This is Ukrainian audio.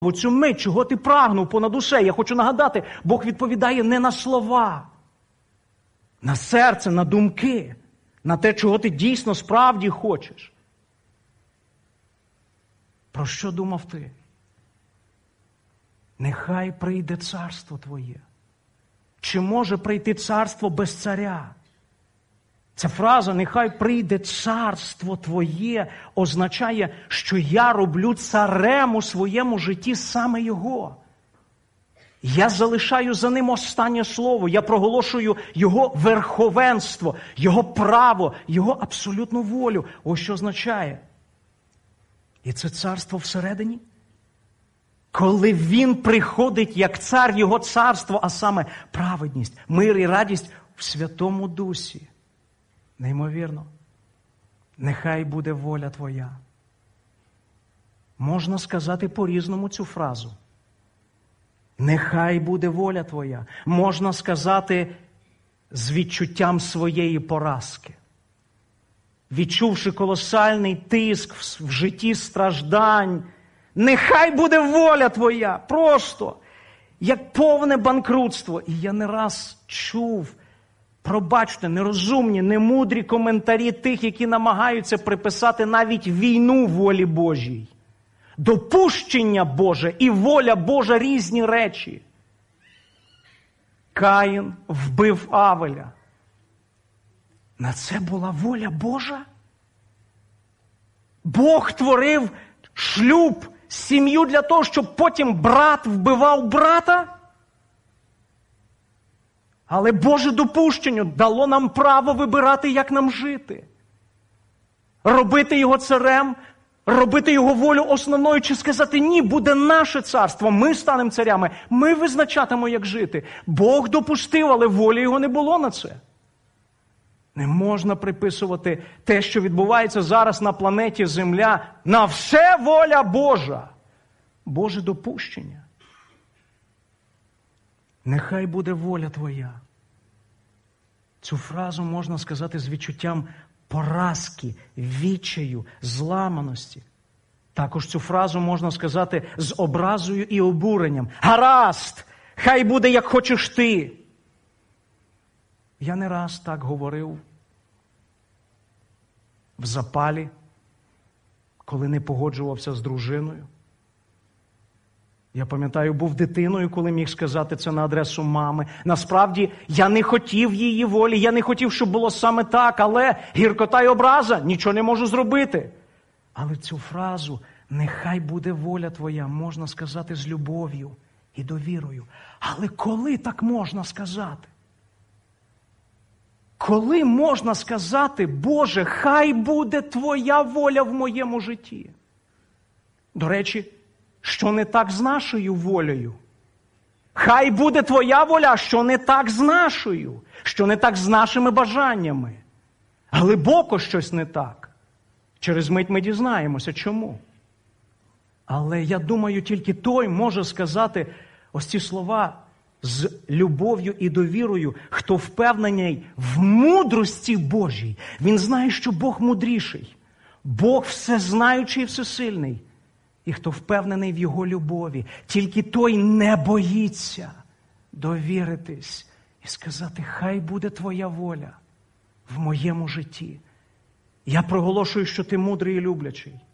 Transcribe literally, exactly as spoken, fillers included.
в цю мить, чого ти прагнув понад усе. Я хочу нагадати, Бог відповідає не на слова, на серце, на думки, на те, чого ти дійсно справді хочеш. Про що думав ти? Нехай прийде царство твоє. Чи може прийти царство без царя? Ця фраза «нехай прийде царство твоє» означає, що я роблю царем у своєму житті саме його. Я залишаю за ним останнє слово, я проголошую його верховенство, його право, його абсолютну волю. Ось що означає. І це царство всередині. Коли він приходить як цар, його царство, а саме праведність, мир і радість в Святому Дусі. Неймовірно. Нехай буде воля твоя. Можна сказати по-різному цю фразу. Нехай буде воля твоя. Можна сказати з відчуттям своєї поразки. Відчувши колосальний тиск в житті страждань, нехай буде воля твоя. Просто, як повне банкрутство. І я не раз чув, пробачте, нерозумні, немудрі коментарі тих, які намагаються приписати навіть війну волі Божій. Допущення Боже і воля Божа – різні речі. Каїн вбив Авеля. На це була воля Божа? Бог творив шлюб, сім'ю для того, щоб потім брат вбивав брата? Але Боже допущення дало нам право вибирати, як нам жити. Робити його царем, робити його волю основною, чи сказати ні, буде наше царство, ми станемо царями, ми визначатимемо, як жити. Бог допустив, але волі його не було на це. Не можна приписувати те, що відбувається зараз на планеті Земля, на все воля Божа. Боже допущення. Нехай буде воля твоя. Цю фразу можна сказати з відчуттям поразки, відчаю, зламаності. Також цю фразу можна сказати з образою і обуренням. Гаразд, хай буде, як хочеш ти. Я не раз так говорив в запалі, коли не погоджувався з дружиною. Я пам'ятаю, був дитиною, коли міг сказати це на адресу мами. Насправді, я не хотів її волі, я не хотів, щоб було саме так, але гіркота й образа, нічого не можу зробити. Але цю фразу «нехай буде воля твоя» можна сказати з любов'ю і довірою. Але коли так можна сказати? Коли можна сказати, Боже, хай буде твоя воля в моєму житті? До речі, що не так з нашою волею? Хай буде твоя воля, що не так з нашою, що не так з нашими бажаннями. Глибоко щось не так. Через мить ми дізнаємося, чому. Але я думаю, тільки той може сказати ось ці слова з любов'ю і довірою, хто впевнений в мудрості Божій. Він знає, що Бог мудріший, Бог всезнаючий і всесильний. І хто впевнений в Його любові, тільки той не боїться довіритись і сказати, хай буде твоя воля в моєму житті. Я проголошую, що ти мудрий і люблячий.